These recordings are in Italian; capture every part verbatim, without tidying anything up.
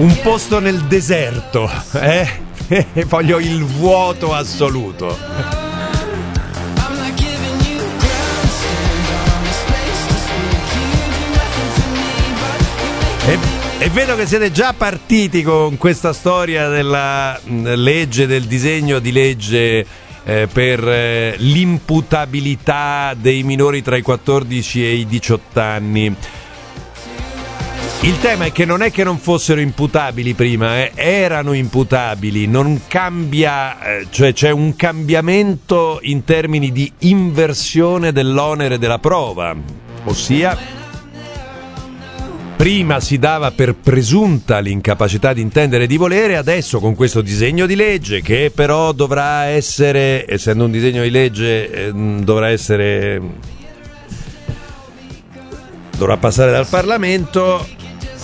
Un posto nel deserto, eh? Voglio il vuoto assoluto. E, e vedo che siete già partiti con questa storia della legge, del disegno di legge eh, per eh, l'imputabilità dei minori tra i quattordici e i diciotto anni. Il tema è che non è che non fossero imputabili prima, eh, erano imputabili, non cambia, eh, cioè c'è un cambiamento in termini di inversione dell'onere della prova, ossia prima si dava per presunta l'incapacità di intendere e di volere, adesso con questo disegno di legge che però dovrà essere, essendo un disegno di legge, eh, dovrà essere, dovrà passare dal Parlamento.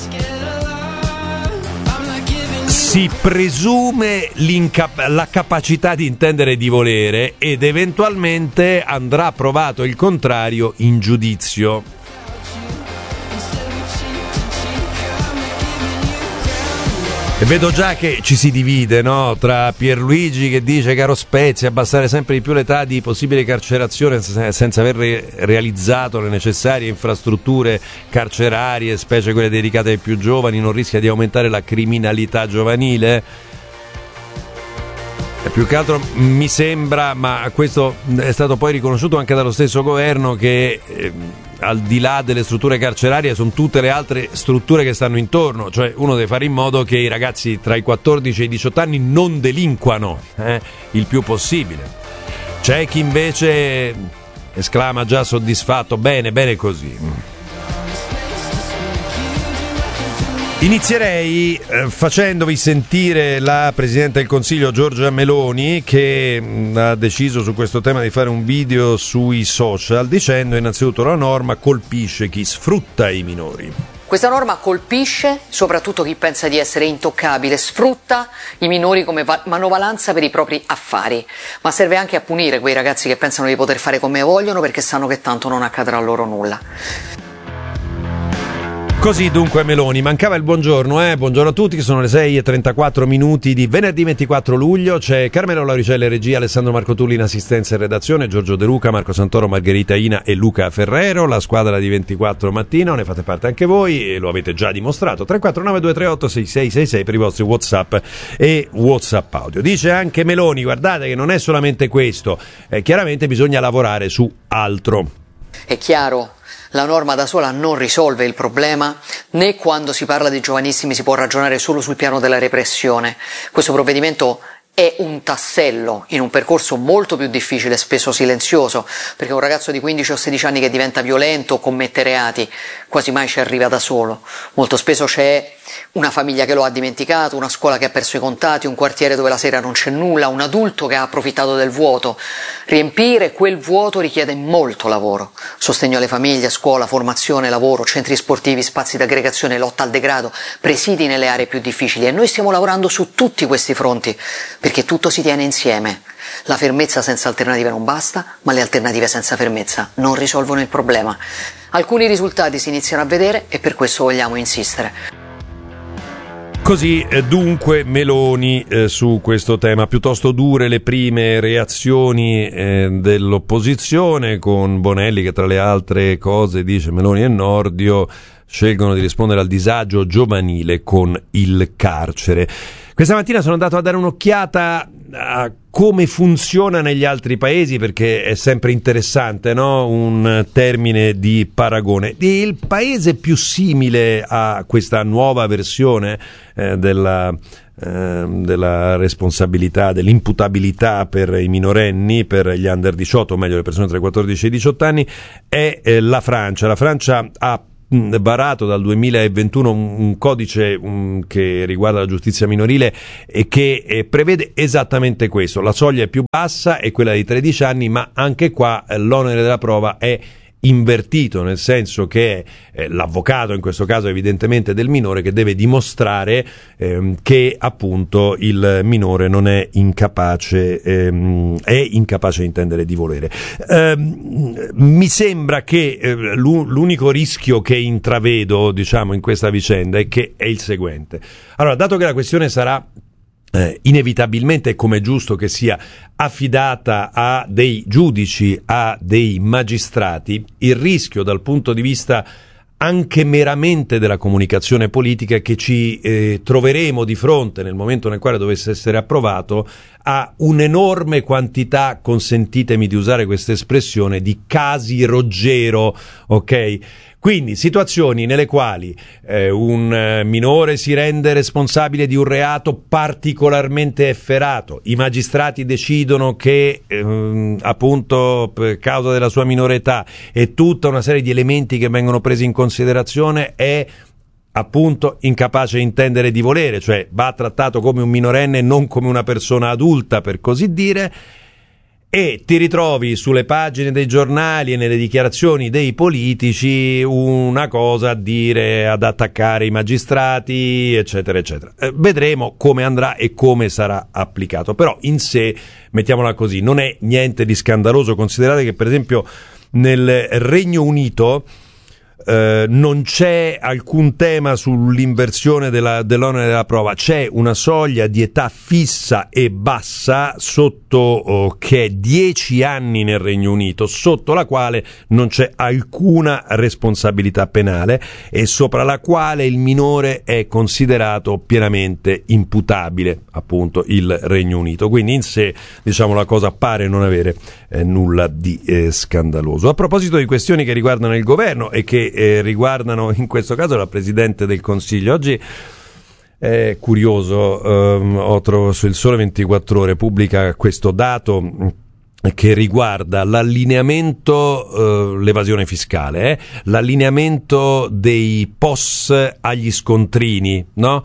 Si presume la capacità di intendere e di volere ed eventualmente andrà provato il contrario in giudizio. E vedo già che ci si divide, no? Tra Pierluigi che dice, caro Spezia, abbassare sempre di più l'età di possibile carcerazione senza aver re- realizzato le necessarie infrastrutture carcerarie, specie quelle dedicate ai più giovani, non rischia di aumentare la criminalità giovanile? E più che altro mi sembra, ma questo è stato poi riconosciuto anche dallo stesso governo, che eh, al di là delle strutture carcerarie sono tutte le altre strutture che stanno intorno, cioè uno deve fare in modo che i ragazzi tra i quattordici e i diciotto anni non delinquano eh, il più possibile. C'è chi invece esclama già soddisfatto, bene, bene così. Inizierei eh, facendovi sentire la Presidente del Consiglio Giorgia Meloni, che mh, ha deciso su questo tema di fare un video sui social, dicendo innanzitutto la norma colpisce chi sfrutta i minori. Questa norma colpisce soprattutto chi pensa di essere intoccabile, sfrutta i minori come va- manovalanza per i propri affari, ma serve anche a punire quei ragazzi che pensano di poter fare come vogliono perché sanno che tanto non accadrà loro nulla. Così dunque Meloni, mancava il buongiorno, eh? Buongiorno a tutti, che sono le sei e trentaquattro minuti di venerdì ventiquattro luglio, c'è Carmelo Lauricella in regia, Alessandro Marcotulli in assistenza e redazione, Giorgio De Luca, Marco Santoro, Margherita Ina e Luca Ferrero, la squadra di ventiquattro Mattino, ne fate parte anche voi e lo avete già dimostrato, tre quattro nove due tre otto sei sei sei sei per i vostri WhatsApp e WhatsApp audio. Dice anche Meloni, guardate che non è solamente questo, eh, chiaramente bisogna lavorare su altro. È chiaro, la norma da sola non risolve il problema, né quando si parla di giovanissimi si può ragionare solo sul piano della repressione. Questo provvedimento è un tassello in un percorso molto più difficile e spesso silenzioso, perché un ragazzo di quindici o sedici anni che diventa violento o commette reati quasi mai ci arriva da solo. Molto spesso c'è una famiglia che lo ha dimenticato, una scuola che ha perso i contatti, un quartiere dove la sera non c'è nulla, un adulto che ha approfittato del vuoto. Riempire quel vuoto richiede molto lavoro. Sostegno alle famiglie, scuola, formazione, lavoro, centri sportivi, spazi di aggregazione, lotta al degrado, presidi nelle aree più difficili. E noi stiamo lavorando su tutti questi fronti, perché tutto si tiene insieme. La fermezza senza alternative non basta, ma le alternative senza fermezza non risolvono il problema. Alcuni risultati si iniziano a vedere e per questo vogliamo insistere. Così dunque Meloni eh, su questo tema, piuttosto dure le prime reazioni eh, dell'opposizione, con Bonelli che tra le altre cose dice Meloni e Nordio scelgono di rispondere al disagio giovanile con il carcere. Questa mattina sono andato a dare un'occhiata a come funziona negli altri paesi, perché è sempre interessante, no? Un termine di paragone. Il paese più simile a questa nuova versione eh, della, eh, della responsabilità, dell'imputabilità per i minorenni, per gli under diciotto, o meglio le persone tra i quattordici e i diciotto anni, è eh, la Francia. La Francia ha varato dal duemilaventuno un, un codice um, che riguarda la giustizia minorile e che eh, prevede esattamente questo. La soglia è più bassa, è quella di tredici anni, ma anche qua eh, l'onere della prova è invertito, nel senso che è eh, l'avvocato, in questo caso evidentemente del minore, che deve dimostrare ehm, che appunto il minore non è incapace ehm, è incapace di intendere di volere. Ehm, mi sembra che eh, l'unico rischio che intravedo, diciamo, in questa vicenda è che è il seguente. Allora, dato che la questione sarà Eh, inevitabilmente, come è giusto che sia, affidata a dei giudici, a dei magistrati, il rischio dal punto di vista anche meramente della comunicazione politica è che ci eh, troveremo di fronte, nel momento nel quale dovesse essere approvato, a un'enorme quantità, consentitemi di usare questa espressione, di casi Roggero, ok? Quindi situazioni nelle quali eh, un eh, minore si rende responsabile di un reato particolarmente efferato, i magistrati decidono che ehm, appunto per causa della sua minore età e tutta una serie di elementi che vengono presi in considerazione è appunto incapace di intendere di volere, cioè va trattato come un minorenne e non come una persona adulta, per così dire, e ti ritrovi sulle pagine dei giornali e nelle dichiarazioni dei politici una cosa a dire, ad attaccare i magistrati, eccetera, eccetera. Eh, vedremo come andrà e come sarà applicato, però in sé, mettiamola così, non è niente di scandaloso. Considerate che per esempio nel Regno Unito Uh, non c'è alcun tema sull'inversione della, dell'onere della prova, c'è una soglia di età fissa e bassa sotto oh, che è dieci anni nel Regno Unito, sotto la quale non c'è alcuna responsabilità penale e sopra la quale il minore è considerato pienamente imputabile, appunto il Regno Unito. Quindi in sé, diciamo, la cosa pare non avere eh, nulla di eh, scandaloso. A proposito di questioni che riguardano il governo e che Eh, riguardano in questo caso la Presidente del Consiglio, oggi è curioso, ehm, ho trovato sul Sole ventiquattro Ore pubblica questo dato che riguarda l'allineamento, eh, l'evasione fiscale, eh, l'allineamento dei P O S agli scontrini, no?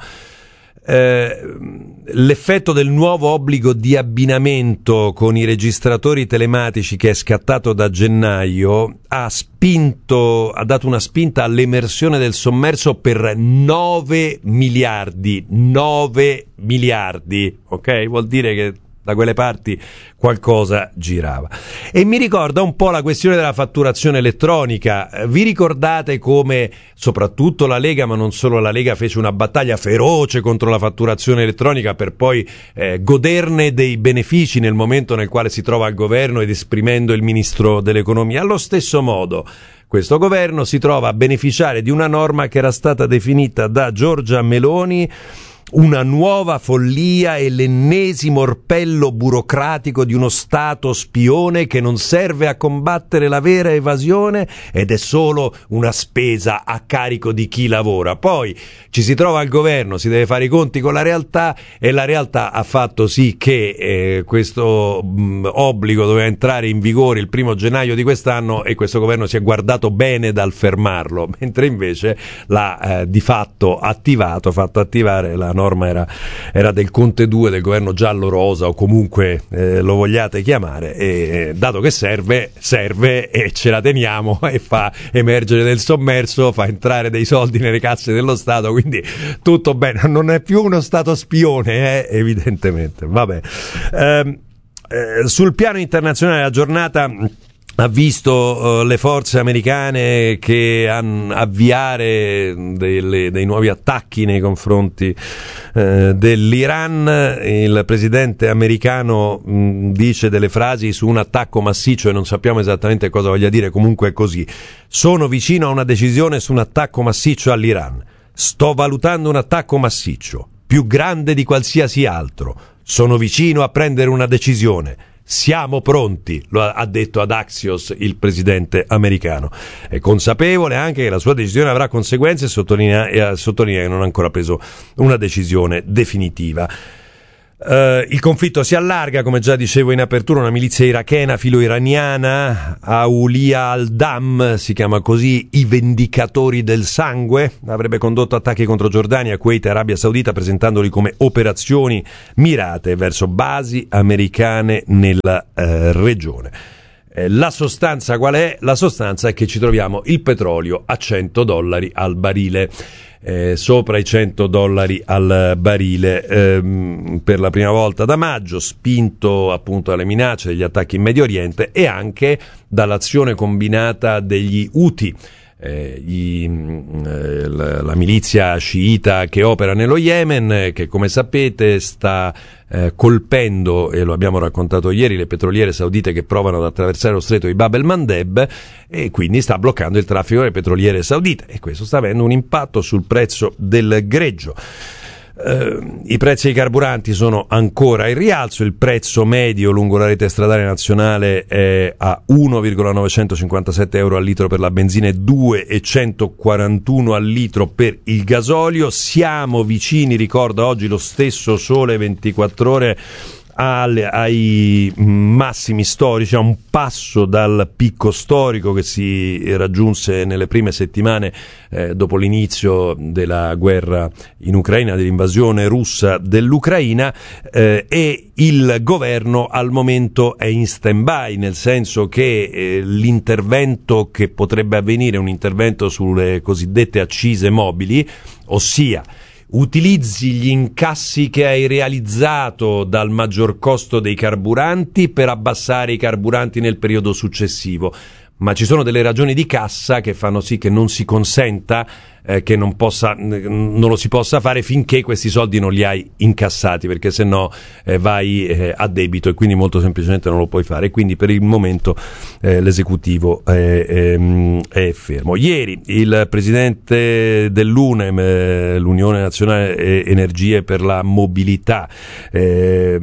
Eh, l'effetto del nuovo obbligo di abbinamento con i registratori telematici che è scattato da gennaio ha spinto, ha dato una spinta all'emersione del sommerso per nove miliardi, nove miliardi, ok? Vuol dire che da quelle parti qualcosa girava. E mi ricorda un po' la questione della fatturazione elettronica. Vi ricordate come soprattutto la Lega, ma non solo la Lega, fece una battaglia feroce contro la fatturazione elettronica per poi eh, goderne dei benefici nel momento nel quale si trova al governo ed esprimendo il ministro dell'economia? Allo stesso modo questo governo si trova a beneficiare di una norma che era stata definita da Giorgia Meloni una nuova follia e l'ennesimo orpello burocratico di uno Stato spione che non serve a combattere la vera evasione ed è solo una spesa a carico di chi lavora. Poi ci si trova al governo, si deve fare i conti con la realtà e la realtà ha fatto sì che eh, questo mh, obbligo doveva entrare in vigore il primo gennaio di quest'anno e questo governo si è guardato bene dal fermarlo, mentre invece l'ha eh, di fatto attivato, fatto attivare la norma era, era del Conte due, del governo giallo-rosa o comunque eh, lo vogliate chiamare, e eh, dato che serve, serve e ce la teniamo e fa emergere del sommerso, fa entrare dei soldi nelle casse dello Stato, quindi tutto bene, non è più uno Stato spione, eh, evidentemente. Vabbè. Eh, eh, sul piano internazionale la giornata ha visto uh, le forze americane che hanno avviare delle, dei nuovi attacchi nei confronti uh, dell'Iran. Il presidente americano mh, dice delle frasi su un attacco massiccio e non sappiamo esattamente cosa voglia dire, comunque è così. Sono vicino a una decisione su un attacco massiccio all'Iran. Sto valutando un attacco massiccio, più grande di qualsiasi altro. Sono vicino a prendere una decisione. Siamo pronti, lo ha detto ad Axios il presidente americano. È consapevole anche che la sua decisione avrà conseguenze e sottolinea, e sottolinea che non ha ancora preso una decisione definitiva. Uh, il conflitto si allarga, come già dicevo in apertura, una milizia irachena filo-iraniana, Aulia al-Dam, si chiama così, i vendicatori del sangue, avrebbe condotto attacchi contro Giordania, Kuwait e Arabia Saudita, presentandoli come operazioni mirate verso basi americane nella uh, regione. Eh, la sostanza qual è? La sostanza è che ci troviamo il petrolio a cento dollari al barile. Eh, sopra i cento dollari al barile ehm, per la prima volta da maggio, spinto appunto dalle minacce degli attacchi in Medio Oriente e anche dall'azione combinata degli Houthi, eh, gli, eh, la, la milizia sciita che opera nello Yemen, che come sapete sta eh, colpendo, e lo abbiamo raccontato ieri, le petroliere saudite che provano ad attraversare lo stretto di Bab el-Mandeb, e quindi sta bloccando il traffico delle petroliere saudite, e questo sta avendo un impatto sul prezzo del greggio. Uh, I prezzi dei carburanti sono ancora in rialzo, il prezzo medio lungo la rete stradale nazionale è a uno virgola novecentocinquantasette euro al litro per la benzina e due virgola centoquarantuno al litro per il gasolio. Siamo vicini, ricorda oggi lo stesso Sole ventiquattro Ore, Alle, ai massimi storici, a un passo dal picco storico che si raggiunse nelle prime settimane eh, dopo l'inizio della guerra in Ucraina, dell'invasione russa dell'Ucraina, eh, e il governo al momento è in stand-by, nel senso che eh, l'intervento che potrebbe avvenire è un intervento sulle cosiddette accise mobili, ossia utilizzi gli incassi che hai realizzato dal maggior costo dei carburanti per abbassare i carburanti nel periodo successivo, ma ci sono delle ragioni di cassa che fanno sì che non si consenta eh, che non possa non lo si possa fare finché questi soldi non li hai incassati, perché se no eh, vai eh, a debito e quindi molto semplicemente non lo puoi fare. Quindi per il momento eh, l'esecutivo è, è, è fermo. Ieri il presidente dell'UNEM, eh, l'Unione Nazionale Energie per la Mobilità, eh,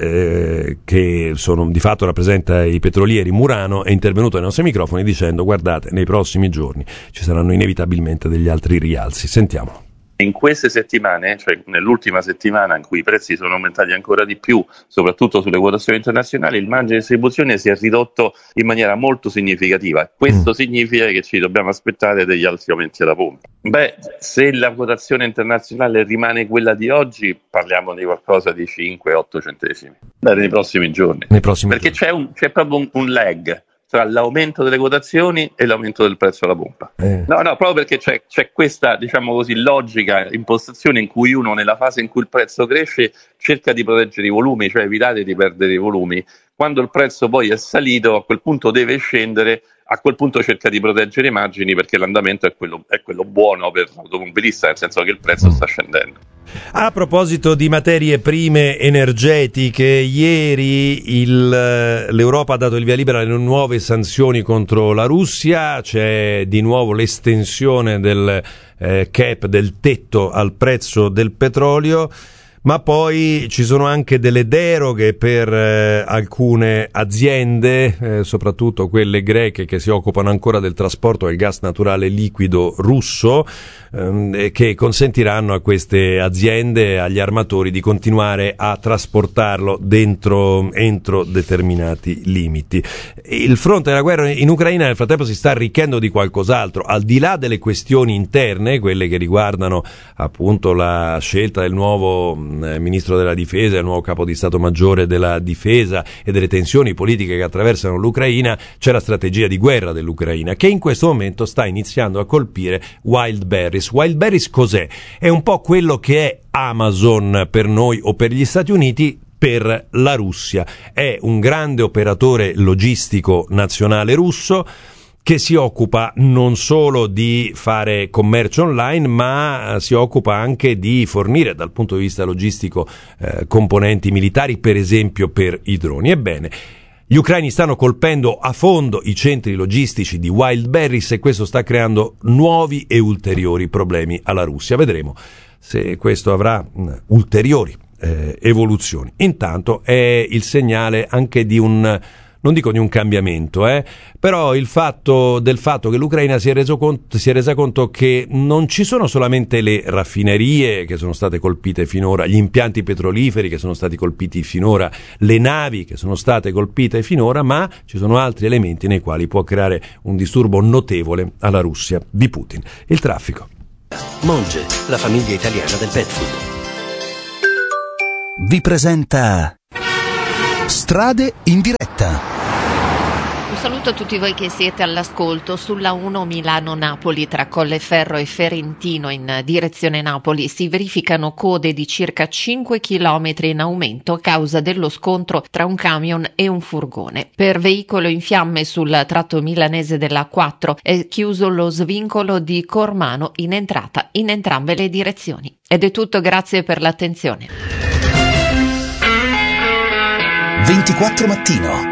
eh, che sono di fatto rappresenta i petrolieri, Murano, è intervenuto ai nostri microfoni dicendo: guardate, nei prossimi giorni ci saranno inevitabilmente degli altri rialzi. Sentiamolo. In queste settimane, cioè nell'ultima settimana in cui i prezzi sono aumentati ancora di più, soprattutto sulle quotazioni internazionali, il margine di distribuzione si è ridotto in maniera molto significativa. Questo mm. significa che ci dobbiamo aspettare degli altri aumenti alla pompa. Beh, se la quotazione internazionale rimane quella di oggi, parliamo di qualcosa di cinque otto centesimi. Beh, nei prossimi giorni. Nei prossimi Perché giorni. C'è, un, c'è proprio un, un lag tra l'aumento delle quotazioni e l'aumento del prezzo alla pompa. Eh. No, no, proprio perché c'è, c'è questa, diciamo così, logica impostazione in cui uno, nella fase in cui il prezzo cresce, cerca di proteggere i volumi, cioè evitare di perdere i volumi. Quando il prezzo poi è salito, a quel punto deve scendere, a quel punto cerca di proteggere i margini, perché l'andamento è quello, è quello buono per l'automobilista, nel senso che il prezzo mm. sta scendendo. A proposito di materie prime energetiche, ieri il, l'Europa ha dato il via libera alle nuove sanzioni contro la Russia. C'è di nuovo l'estensione del eh, cap, del tetto al prezzo del petrolio, ma poi ci sono anche delle deroghe per eh, alcune aziende, eh, soprattutto quelle greche che si occupano ancora del trasporto del gas naturale liquido russo, ehm, che consentiranno a queste aziende, agli armatori, di continuare a trasportarlo dentro entro determinati limiti. Il fronte della guerra in Ucraina nel frattempo si sta arricchendo di qualcos'altro, al di là delle questioni interne, quelle che riguardano appunto la scelta del nuovo ministro della difesa, il nuovo capo di Stato Maggiore della difesa, e delle tensioni politiche che attraversano l'Ucraina. C'è la strategia di guerra dell'Ucraina, che in questo momento sta iniziando a colpire Wildberries. Wildberries cos'è? È un po' quello che è Amazon per noi o per gli Stati Uniti per la Russia. È un grande operatore logistico nazionale russo che si occupa non solo di fare commercio online, ma si occupa anche di fornire dal punto di vista logistico eh, componenti militari, per esempio per i droni. Ebbene, gli ucraini stanno colpendo a fondo i centri logistici di Wildberries e questo sta creando nuovi e ulteriori problemi alla Russia. Vedremo se questo avrà mh, ulteriori eh, evoluzioni. Intanto è il segnale anche di un, non dico di un cambiamento, eh, però il fatto del fatto che l'Ucraina si è reso conto, si è resa conto che non ci sono solamente le raffinerie che sono state colpite finora, gli impianti petroliferi che sono stati colpiti finora, le navi che sono state colpite finora, ma ci sono altri elementi nei quali può creare un disturbo notevole alla Russia di Putin. Il traffico. Monge, la famiglia italiana del pet food, vi presenta Strade in diretta. Un saluto a tutti voi che siete all'ascolto. Sulla uno Milano-Napoli tra Colleferro e Ferentino in direzione Napoli si verificano code di circa cinque chilometri in aumento a causa dello scontro tra un camion e un furgone. Per veicolo in fiamme sul tratto milanese della A quattro è chiuso lo svincolo di Cormano in entrata in entrambe le direzioni. Ed è tutto, grazie per l'attenzione. ventiquattro Mattino.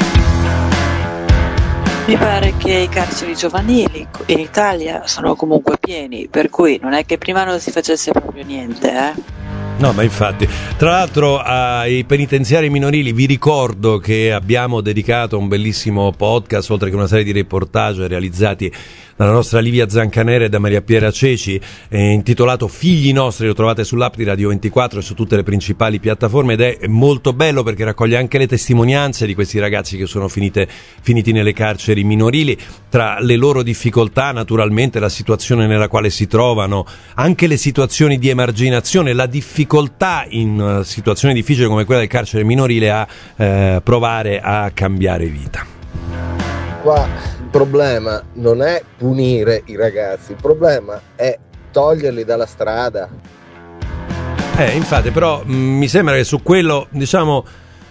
Mi pare che i carceri giovanili in Italia sono comunque pieni, per cui non è che prima non si facesse proprio niente, eh? No, ma infatti, tra l'altro ai penitenziari minorili vi ricordo che abbiamo dedicato un bellissimo podcast, oltre che una serie di reportage realizzati dalla nostra Livia Zancanera e da Maria Piera Ceci, eh, intitolato Figli nostri. Lo trovate sull'app di Radio ventiquattro e su tutte le principali piattaforme, ed è molto bello perché raccoglie anche le testimonianze di questi ragazzi che sono finite, finiti nelle carceri minorili, tra le loro difficoltà, naturalmente la situazione nella quale si trovano, anche le situazioni di emarginazione, la difficoltà in uh, situazioni difficili come quella del carcere minorile a eh, provare a cambiare vita. Qua il problema non è punire i ragazzi, il problema è toglierli dalla strada. Eh, infatti, però mh, mi sembra che su quello, diciamo,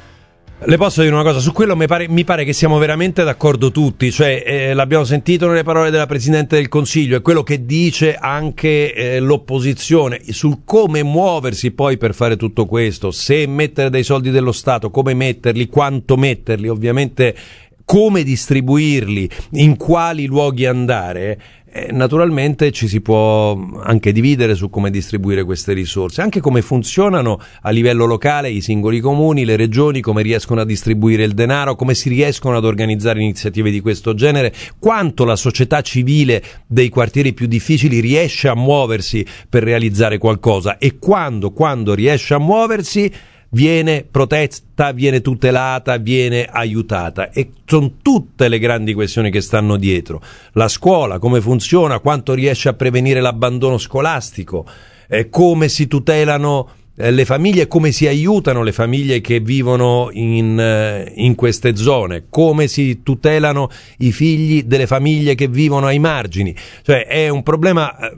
le posso dire una cosa, su quello mi pare, mi pare che siamo veramente d'accordo tutti, cioè eh, l'abbiamo sentito nelle parole della Presidente del Consiglio, è quello che dice anche eh, l'opposizione sul come muoversi poi per fare tutto questo, se mettere dei soldi dello Stato, come metterli, quanto metterli, ovviamente come distribuirli, in quali luoghi andare. Eh, naturalmente ci si può anche dividere su come distribuire queste risorse, anche come funzionano a livello locale i singoli comuni, le regioni, come riescono a distribuire il denaro, come si riescono ad organizzare iniziative di questo genere, quanto la società civile dei quartieri più difficili riesce a muoversi per realizzare qualcosa, e quando, quando riesce a muoversi viene protetta, viene tutelata, viene aiutata, e sono tutte le grandi questioni che stanno dietro. La scuola, come funziona, quanto riesce a prevenire l'abbandono scolastico, eh, come si tutelano eh, le famiglie, come si aiutano le famiglie che vivono in, eh, in queste zone, come si tutelano i figli delle famiglie che vivono ai margini. Cioè è un problema eh,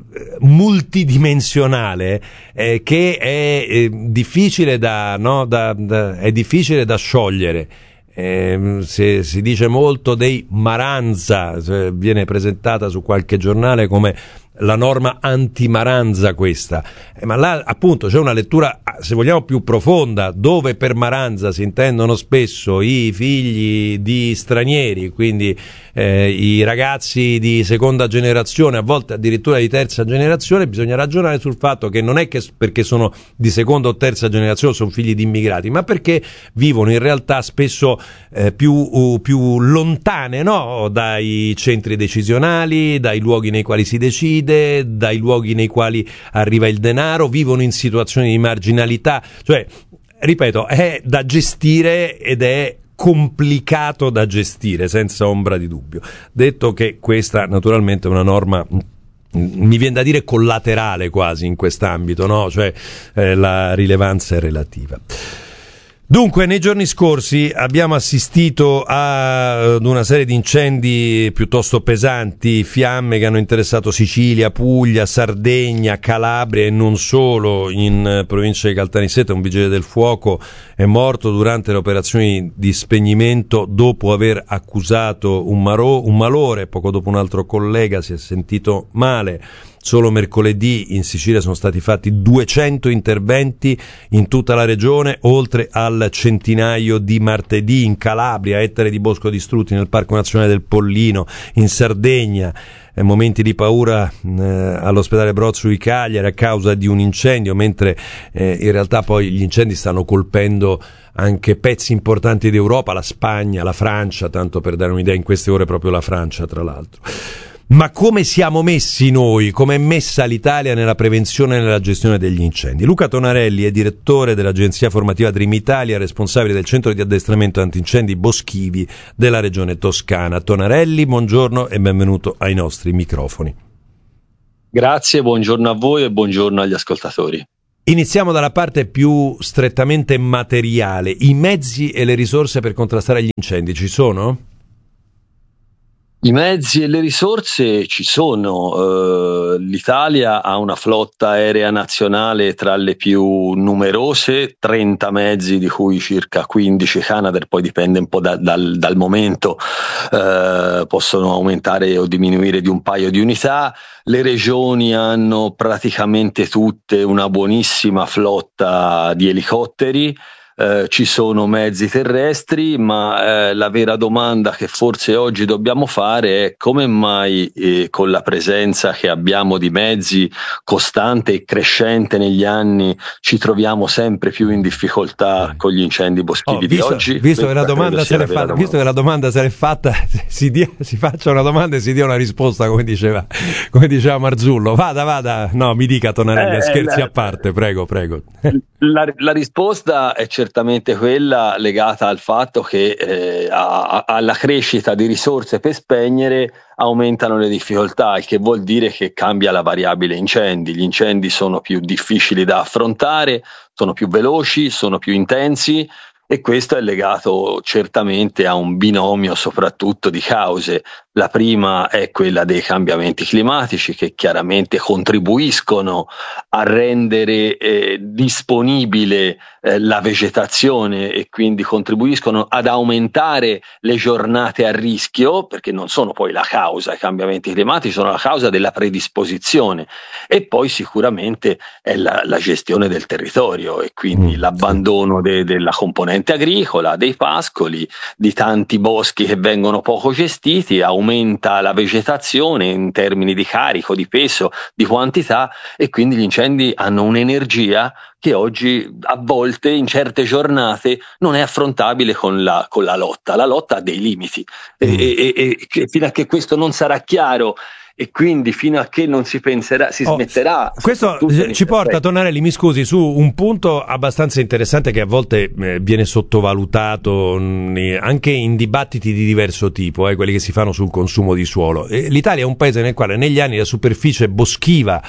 multidimensionale eh, che è eh, difficile da, no, da, da è difficile da sciogliere. Eh, se, si dice molto dei Maranza, cioè viene presentata su qualche giornale come la norma anti-Maranza questa, eh, ma là appunto c'è una lettura, se vogliamo, più profonda, dove per Maranza si intendono spesso i figli di stranieri, quindi eh, i ragazzi di seconda generazione, a volte addirittura di terza generazione. Bisogna ragionare sul fatto che non è che perché sono di seconda o terza generazione sono figli di immigrati, ma perché vivono in realtà spesso eh, più, uh, più lontane, no? Dai centri decisionali, dai luoghi nei quali si decide, dai luoghi nei quali arriva il denaro, vivono in situazioni di marginalità. Cioè, ripeto, è da gestire ed è complicato da gestire, senza ombra di dubbio. Detto che questa naturalmente è una norma, mi viene da dire collaterale quasi in quest'ambito, no? Cioè eh, la rilevanza è relativa. Dunque, nei giorni scorsi abbiamo assistito a, ad una serie di incendi piuttosto pesanti, fiamme che hanno interessato Sicilia, Puglia, Sardegna, Calabria e non solo. In provincia di Caltanissetta un vigile del fuoco è morto durante le operazioni di spegnimento dopo aver accusato un, maro, un malore. Poco dopo un altro collega si è sentito male. Solo mercoledì in Sicilia sono stati fatti duecento interventi in tutta la regione, oltre al centinaio di martedì. In Calabria, ettari di bosco distrutti nel Parco Nazionale del Pollino. In Sardegna, eh, momenti di paura eh, all'ospedale Brozzo di Cagliari a causa di un incendio, mentre eh, in realtà poi gli incendi stanno colpendo anche pezzi importanti d'Europa, la Spagna, la Francia, tanto per dare un'idea, in queste ore proprio la Francia, tra l'altro. Ma come siamo messi noi? Come è messa l'Italia nella prevenzione e nella gestione degli incendi? Luca Tonarelli è direttore dell'agenzia formativa Dream Italia, responsabile del centro di addestramento antincendi boschivi della regione Toscana. Tonarelli, buongiorno e benvenuto ai nostri microfoni. Grazie, buongiorno a voi e buongiorno agli ascoltatori. Iniziamo dalla parte più strettamente materiale. I mezzi e le risorse per contrastare gli incendi ci sono? I mezzi e le risorse ci sono, eh, l'Italia ha una flotta aerea nazionale tra le più numerose, trenta mezzi di cui circa quindici Canadair, poi dipende un po' da, dal, dal momento, eh, possono aumentare o diminuire di un paio di unità. Le regioni hanno praticamente tutte una buonissima flotta di elicotteri. Eh, ci sono mezzi terrestri, ma eh, la vera domanda che forse oggi dobbiamo fare è come mai eh, con la presenza che abbiamo di mezzi costante e crescente negli anni ci troviamo sempre più in difficoltà con gli incendi boschivi oh, visto, di oggi. Visto che, la domanda se l'è fatta, domanda. visto che la domanda se l'è fatta, si, dia, si faccia una domanda e si dia una risposta, come diceva, come diceva Marzullo. Vada, vada, no, mi dica Tonarelli, eh, scherzi la, a parte, prego, prego. La, la risposta è certamente quella legata al fatto che eh, a, alla crescita di risorse per spegnere aumentano le difficoltà, il che vuol dire che cambia la variabile incendi. Gli incendi sono più difficili da affrontare, sono più veloci, sono più intensi, e questo è legato certamente a un binomio soprattutto di cause. La prima è quella dei cambiamenti climatici, che chiaramente contribuiscono a rendere eh, disponibile eh, la vegetazione e quindi contribuiscono ad aumentare le giornate a rischio, perché non sono poi la causa, i cambiamenti climatici sono la causa della predisposizione. E poi sicuramente è la, la gestione del territorio e quindi mm. l'abbandono de, della componente agricola, dei pascoli, di tanti boschi che vengono poco gestiti, aumenta la vegetazione in termini di carico, di peso, di quantità, e quindi gli incendi hanno un'energia che oggi a volte in certe giornate non è affrontabile con la, con la lotta. La lotta ha dei limiti mm. e, e, e fino a che questo non sarà chiaro e quindi fino a che non si penserà, si oh, smetterà. Questo ci porta, Tonarelli, mi scusi, su un punto abbastanza interessante che a volte eh, viene sottovalutato mh, anche in dibattiti di diverso tipo, eh, quelli che si fanno sul consumo di suolo. Eh, L'Italia è un paese nel quale negli anni la superficie boschiva,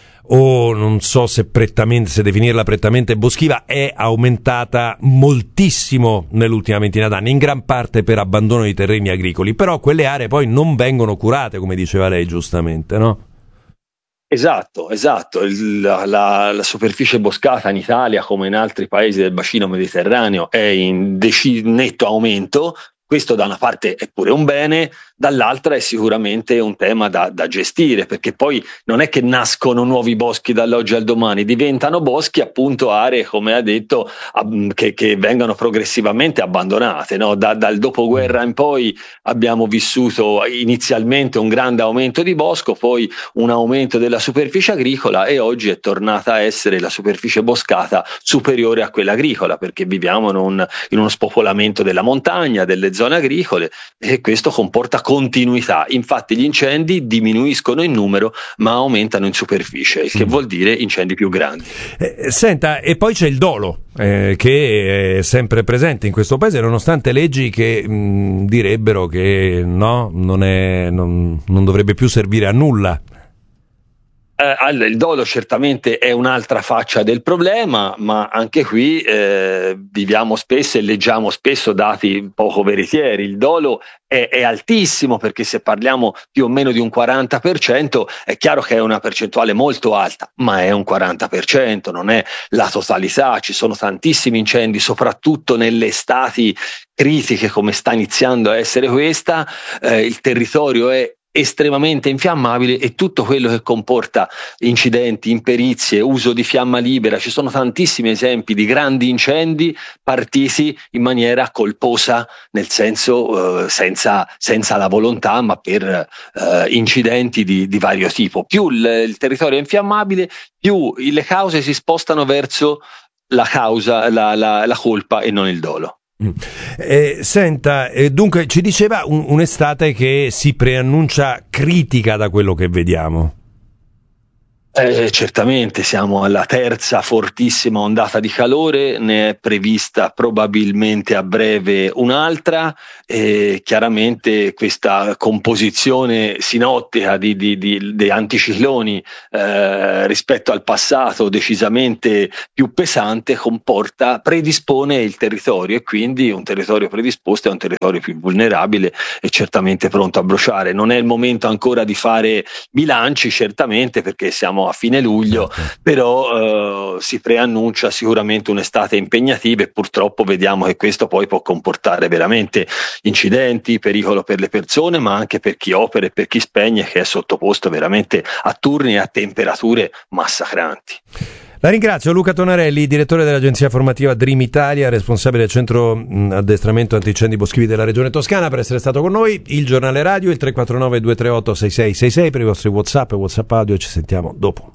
o non so se prettamente, se definirla prettamente boschiva, è aumentata moltissimo nell'ultima ventina d'anni, in gran parte per abbandono di terreni agricoli, però quelle aree poi non vengono curate, come diceva lei giustamente, no? Esatto, esatto. Il, la, la, la superficie boscata in Italia, come in altri paesi del bacino mediterraneo, è in deci- netto aumento. Questo da una parte è pure un bene, dall'altra è sicuramente un tema da, da gestire, perché poi non è che nascono nuovi boschi dall'oggi al domani, diventano boschi appunto aree, come ha detto, ab- che, che vengono progressivamente abbandonate, no? Da, dal dopoguerra in poi abbiamo vissuto inizialmente un grande aumento di bosco, poi un aumento della superficie agricola, e oggi è tornata a essere la superficie boscata superiore a quella agricola, perché viviamo in, un, in uno spopolamento della montagna, delle zone agricole, e questo comporta continuità. Infatti gli incendi diminuiscono in numero ma aumentano in superficie, il che mm. vuol dire incendi più grandi. Eh, senta, e poi c'è il dolo eh, che è sempre presente in questo paese, nonostante leggi che mh, direbbero che no, non, è, non, non dovrebbe più servire a nulla. Eh, il dolo certamente è un'altra faccia del problema, ma anche qui eh, viviamo spesso e leggiamo spesso dati poco veritieri. Il dolo è, è altissimo, perché se parliamo più o meno di un quaranta per cento è chiaro che è una percentuale molto alta, ma è un quaranta per cento, non è la totalità. Ci sono tantissimi incendi, soprattutto nelle estati critiche come sta iniziando a essere questa. Eh, il territorio è estremamente infiammabile e tutto quello che comporta incidenti, imperizie, uso di fiamma libera. Ci sono tantissimi esempi di grandi incendi partiti in maniera colposa, nel senso eh, senza, senza la volontà, ma per eh, incidenti di, di vario tipo. Più il, il territorio è infiammabile, più le cause si spostano verso la causa, la, la, la colpa e non il dolo. Eh, senta, eh, dunque ci diceva un, un'estate che si preannuncia critica da quello che vediamo. Eh, certamente siamo alla terza fortissima ondata di calore, ne è prevista probabilmente a breve un'altra, e chiaramente questa composizione sinottica di, di, di, di anticicloni eh, rispetto al passato decisamente più pesante comporta, predispone il territorio, e quindi un territorio predisposto è un territorio più vulnerabile e certamente pronto a bruciare. Non è il momento ancora di fare bilanci, certamente, perché siamo a fine luglio, però eh, si preannuncia sicuramente un'estate impegnativa, e purtroppo vediamo che questo poi può comportare veramente incidenti, pericolo per le persone, ma anche per chi opera e per chi spegne, che è sottoposto veramente a turni e a temperature massacranti. La ringrazio. Luca Tonarelli, direttore dell'agenzia formativa Dream Italia, responsabile del centro mh, addestramento antincendi boschivi della regione Toscana, per essere stato con noi. Il giornale radio, il tre quattro nove due tre otto sei sei sei sei per i vostri WhatsApp e WhatsApp audio. Ci sentiamo dopo.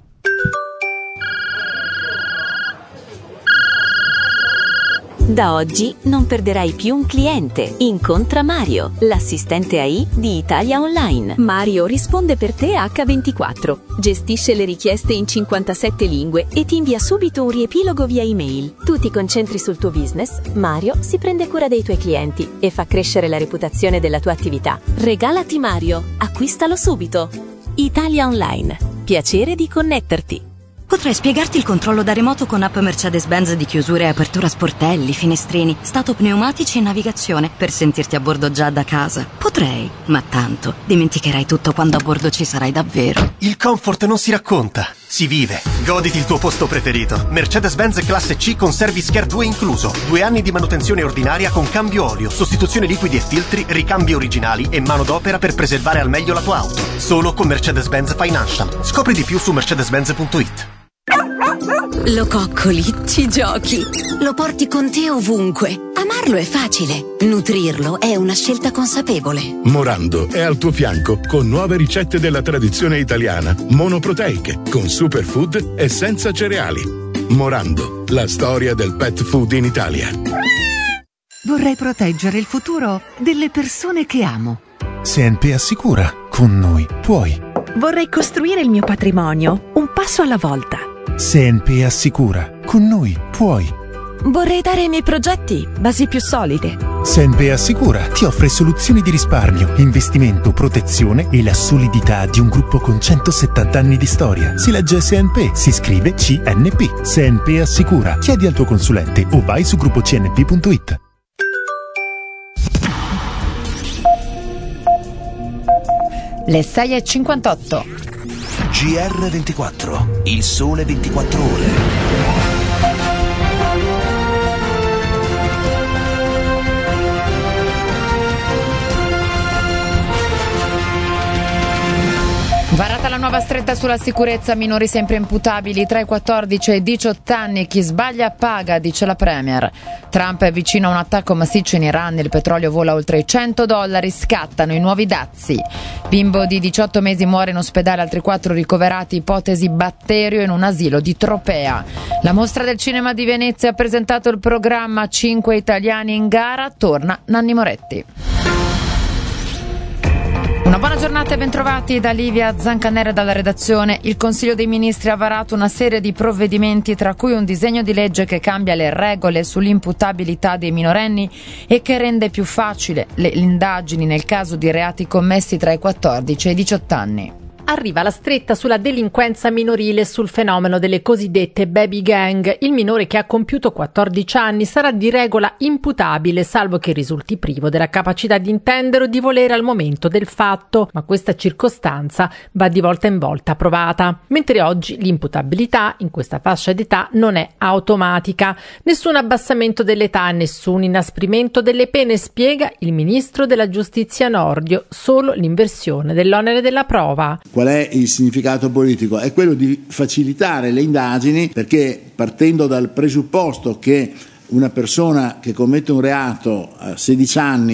Da oggi non perderai più un cliente. Incontra Mario, l'assistente A I di Italia Online. Mario risponde per te acca ventiquattro, gestisce le richieste in cinquantasette lingue e ti invia subito un riepilogo via email. Tu ti concentri sul tuo business, Mario si prende cura dei tuoi clienti e fa crescere la reputazione della tua attività. Regalati Mario, acquistalo subito. Italia Online, piacere di connetterti. Potrei spiegarti il controllo da remoto con app Mercedes-Benz di chiusura e apertura sportelli, finestrini, stato pneumatici e navigazione, per sentirti a bordo già da casa. Potrei, ma tanto dimenticherai tutto quando a bordo ci sarai davvero. Il comfort non si racconta, si vive. Goditi il tuo posto preferito. Mercedes-Benz classe C con Service Care due incluso. Due anni di manutenzione ordinaria con cambio olio, sostituzione liquidi e filtri, ricambi originali e manodopera per preservare al meglio la tua auto. Solo con Mercedes-Benz Financial. Scopri di più su mercedes-benz punto it. Lo coccoli, ci giochi, lo porti con te ovunque. Amarlo è facile, nutrirlo è una scelta consapevole. Morando è al tuo fianco con nuove ricette della tradizione italiana, monoproteiche, con superfood e senza cereali. Morando, la storia del pet food in Italia. Vorrei proteggere il futuro delle persone che amo. S N P assicura, con noi puoi. Vorrei costruire il mio patrimonio, un passo alla volta. S N P assicura, con noi puoi. Vorrei dare ai miei progetti basi più solide. S N P assicura ti offre soluzioni di risparmio, investimento, protezione e la solidità di un gruppo con centosettanta anni di storia. Si legge S N P, si scrive C N P. S N P assicura. Chiedi al tuo consulente o vai su gruppo c n p punto it. Le sei e cinquantotto. G R ventiquattro, il sole ventiquattro ore. Varata la nuova stretta sulla sicurezza, minori sempre imputabili tra i quattordici e i diciotto anni, chi sbaglia paga, dice la Premier. Trump è vicino a un attacco massiccio in Iran, il petrolio vola oltre i cento dollari, scattano i nuovi dazi. Bimbo di diciotto mesi muore in ospedale, altri quattro ricoverati, ipotesi batterio in un asilo di Tropea. La Mostra del Cinema di Venezia ha presentato il programma Cinque italiani in gara, torna Nanni Moretti. Una buona giornata e bentrovati da Livia Zancanera dalla redazione. Il Consiglio dei Ministri ha varato una serie di provvedimenti, tra cui un disegno di legge che cambia le regole sull'imputabilità dei minorenni e che rende più facile le indagini nel caso di reati commessi tra i quattordici e i diciotto anni. Arriva la stretta sulla delinquenza minorile e sul fenomeno delle cosiddette baby gang. Il minore che ha compiuto quattordici anni sarà di regola imputabile, salvo che risulti privo della capacità di intendere o di volere al momento del fatto, ma questa circostanza va di volta in volta provata. Mentre oggi l'imputabilità in questa fascia d'età non è automatica. Nessun abbassamento dell'età, nessun inasprimento delle pene, spiega il ministro della giustizia Nordio, solo l'inversione dell'onere della prova. Qual è il significato politico? È quello di facilitare le indagini, perché partendo dal presupposto che una persona che commette un reato a sedici anni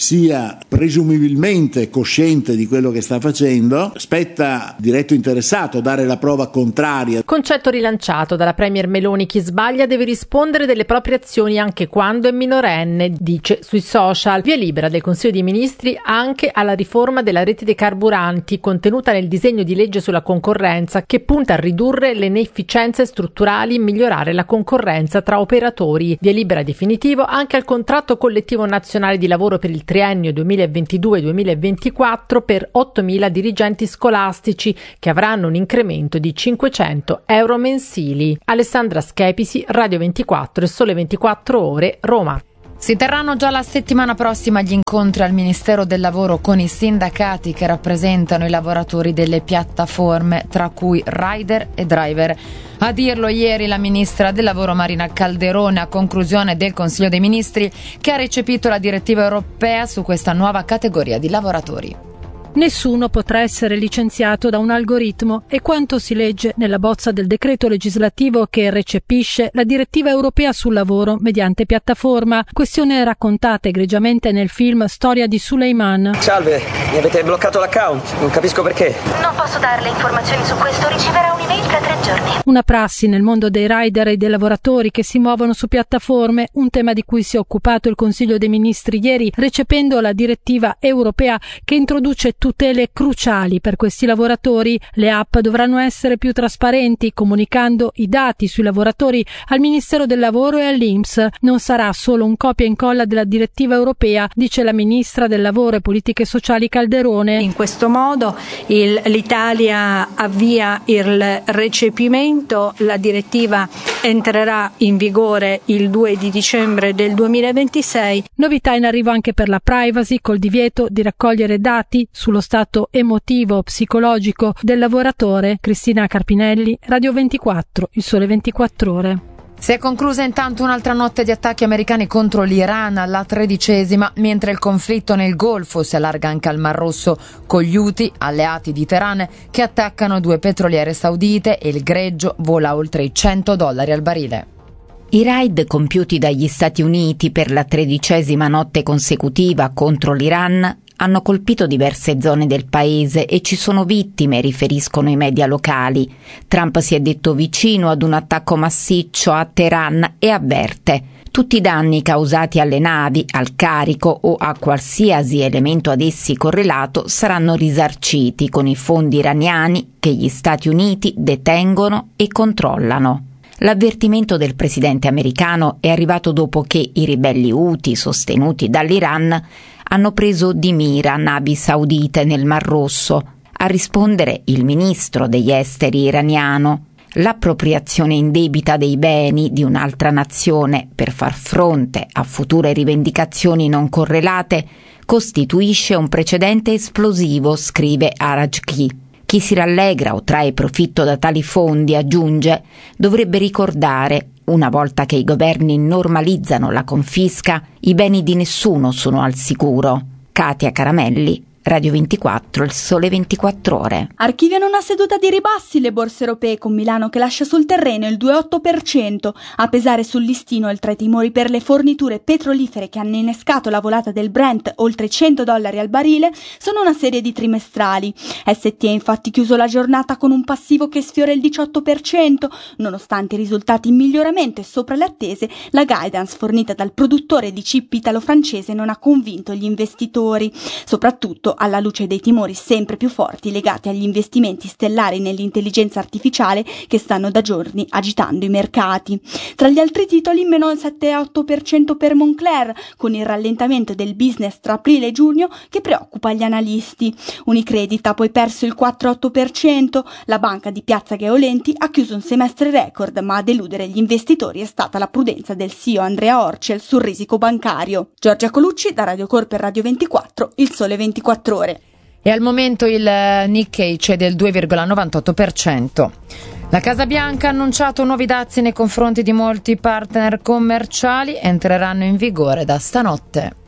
sia presumibilmente cosciente di quello che sta facendo, spetta diretto interessato dare la prova contraria. Concetto rilanciato dalla premier Meloni: chi sbaglia deve rispondere delle proprie azioni anche quando è minorenne, dice sui social. Via libera del Consiglio dei Ministri anche alla riforma della rete dei carburanti contenuta nel disegno di legge sulla concorrenza, che punta a ridurre le inefficienze strutturali e migliorare la concorrenza tra operatori. Via libera definitivo anche al contratto collettivo nazionale di lavoro per il triennio duemilaventidue duemilaventiquattro per ottomila dirigenti scolastici, che avranno un incremento di cinquecento euro mensili. Alessandra Schepisi, Radio ventiquattro e Sole ventiquattro Ore, Roma. Si terranno già la settimana prossima gli incontri al Ministero del Lavoro con i sindacati che rappresentano i lavoratori delle piattaforme, tra cui rider e driver. A dirlo ieri la ministra del Lavoro Marina Calderone a conclusione del Consiglio dei Ministri, che ha recepito la direttiva europea su questa nuova categoria di lavoratori. Nessuno potrà essere licenziato da un algoritmo, è quanto si legge nella bozza del decreto legislativo che recepisce la direttiva europea sul lavoro mediante piattaforma, questione raccontata egregiamente nel film Storia di Suleiman. Salve, mi avete bloccato l'account, non capisco perché. Non posso darle informazioni su questo, riceverà un'email tra tre giorni. Una prassi nel mondo dei rider e dei lavoratori che si muovono su piattaforme, un tema di cui si è occupato il Consiglio dei Ministri ieri, recependo la direttiva europea che introduce tutele cruciali per questi lavoratori. Le app dovranno essere più trasparenti, comunicando i dati sui lavoratori al Ministero del Lavoro e all'I N P S. Non sarà solo un copia e incolla della direttiva europea, dice la Ministra del Lavoro e Politiche Sociali Calderone. In questo modo il, l'Italia avvia il recepimento, la direttiva entrerà in vigore il due di dicembre del duemilaventisei. Novità in arrivo anche per la privacy, col divieto di raccogliere dati sullo stato emotivo psicologico del lavoratore. Cristina Carpinelli, Radio ventiquattro, Il Sole ventiquattro Ore. Si è conclusa intanto un'altra notte di attacchi americani contro l'Iran, la tredicesima, mentre il conflitto nel Golfo si allarga anche al Mar Rosso, con gli Houthi, alleati di Teheran, che attaccano due petroliere saudite e il greggio vola oltre i cento dollari al barile. I raid compiuti dagli Stati Uniti per la tredicesima notte consecutiva contro l'Iran hanno colpito diverse zone del paese e ci sono vittime, riferiscono i media locali. Trump si è detto vicino ad un attacco massiccio a Teheran e avverte: tutti i danni causati alle navi, al carico o a qualsiasi elemento ad essi correlato saranno risarciti con i fondi iraniani che gli Stati Uniti detengono e controllano. L'avvertimento del presidente americano è arrivato dopo che i ribelli Houthi, sostenuti dall'Iran, hanno preso di mira navi saudite nel Mar Rosso. A rispondere il ministro degli esteri iraniano: l'appropriazione indebita dei beni di un'altra nazione per far fronte a future rivendicazioni non correlate costituisce un precedente esplosivo, scrive Arajki. Chi si rallegra o trae profitto da tali fondi, aggiunge, dovrebbe ricordare, una volta che i governi normalizzano la confisca, i beni di nessuno sono al sicuro. Katia Caramelli, Radio ventiquattro, Il Sole ventiquattro Ore. Archiviano una seduta di ribassi le borse europee, con Milano che lascia sul terreno il due virgola otto per cento. A pesare sul listino, oltre ai timori per le forniture petrolifere che hanno innescato la volata del Brent oltre cento dollari al barile, sono una serie di trimestrali. S T ha infatti chiuso la giornata con un passivo che sfiora il diciotto per cento. Nonostante i risultati in miglioramento e sopra le attese, la guidance fornita dal produttore di chip italo-francese non ha convinto gli investitori, soprattutto alla luce dei timori sempre più forti legati agli investimenti stellari nell'intelligenza artificiale che stanno da giorni agitando i mercati. Tra gli altri titoli, meno il sette virgola otto per cento per Moncler, con il rallentamento del business tra aprile e giugno che preoccupa gli analisti. Unicredit ha poi perso il quattro virgola otto per cento. La banca di Piazza Gaolenti ha chiuso un semestre record, ma a deludere gli investitori è stata la prudenza del C E O Andrea Orcel sul risico bancario. Giorgia Colucci, da Radio Corp e Radio ventiquattro, Il Sole ventiquattro Ore. E al momento il Nikkei cede il due virgola novantotto per cento. La Casa Bianca ha annunciato nuovi dazi nei confronti di molti partner commerciali, entreranno in vigore da stanotte.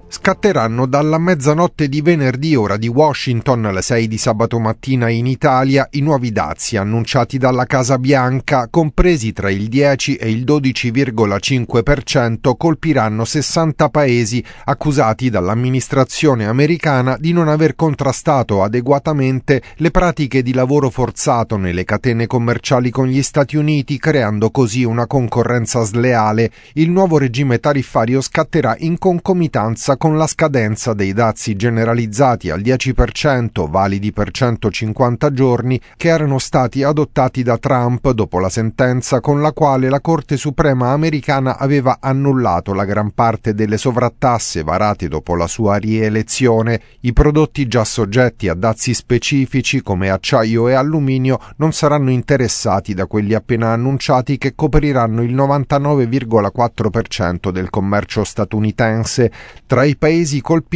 scatteranno dalla mezzanotte di venerdì ora di Washington alle sei di sabato mattina in Italia i nuovi dazi annunciati dalla Casa Bianca, compresi tra il dieci e il dodici virgola cinque per cento, colpiranno sessanta paesi accusati dall'amministrazione americana di non aver contrastato adeguatamente le pratiche di lavoro forzato nelle catene commerciali con gli Stati Uniti, creando così una concorrenza sleale. Il nuovo regime tariffario scatterà in concomitanza con la scadenza dei dazi generalizzati al dieci per cento, validi per centocinquanta giorni, che erano stati adottati da Trump dopo la sentenza con la quale la Corte Suprema americana aveva annullato la gran parte delle sovrattasse varate dopo la sua rielezione. I prodotti già soggetti a dazi specifici come acciaio e alluminio non saranno interessati da quelli appena annunciati, che copriranno il novantanove virgola quattro per cento del commercio statunitense. Tra i paesi colpiti